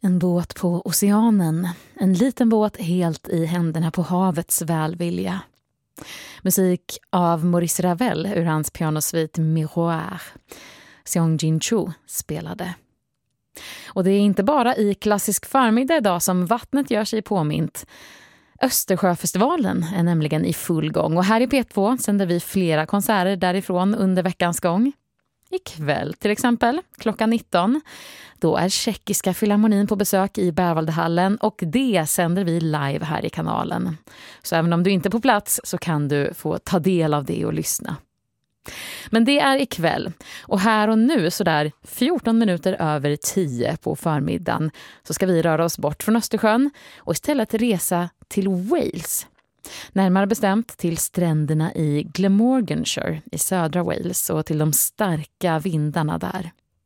En båt på oceanen, en liten båt helt i händerna på havets välvilja. Musik av Maurice Ravel ur hans pianosvit Miroir. Seong Jin-Cho spelade. Och det är inte bara i klassisk förmiddag idag som vattnet gör sig påmint. Östersjöfestivalen är nämligen i full gång och här i P2 sänder vi flera konserter därifrån under veckans gång. Ikväll till exempel, klockan 19, då är Tjeckiska Filharmonin på besök i Berwaldhallen och det sänder vi live här i kanalen. Så även om du inte är på plats så kan du få ta del av det och lyssna. Men det är ikväll och här och nu så där 14 minuter över 10 på förmiddagen så ska vi röra oss bort från Östersjön och istället resa till Wales. Närmare bestämt till stränderna i Glamorganshire i södra Wales och till de starka vindarna där.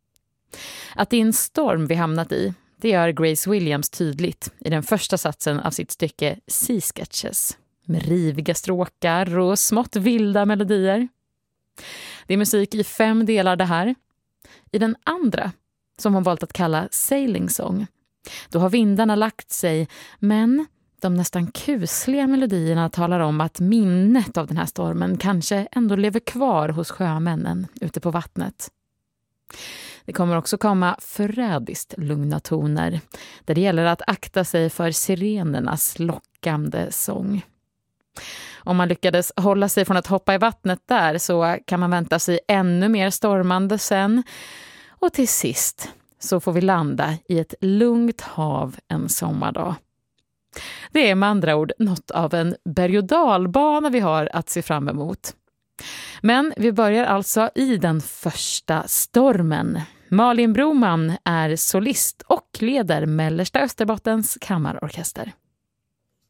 Att det är en storm vi hamnat i, det gör Grace Williams tydligt i den första satsen av sitt stycke Sea Sketches med riviga stråkar och smått vilda melodier. Det är musik i 5 delar det här. I den andra, som hon valt att kalla Sailing Song, då har vindarna lagt sig, men de nästan kusliga melodierna talar om att minnet av den här stormen kanske ändå lever kvar hos sjömännen ute på vattnet. Det kommer också komma förrädiskt lugna toner där det gäller att akta sig för sirenernas lockande sång. Om man lyckades hålla sig från att hoppa i vattnet där så kan man vänta sig ännu mer stormande sen. Och till sist så får vi landa i ett lugnt hav en sommardag. Det är med andra ord något av en berg- och dalbana vi har att se fram emot. Men vi börjar alltså i den första stormen. Malin Broman är solist och leder Mellersta Österbottens kammarorkester.